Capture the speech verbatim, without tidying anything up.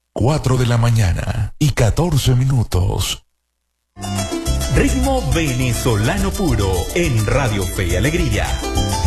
Cuatro de la mañana y catorce minutos. Ritmo venezolano puro en Radio Fe y Alegría.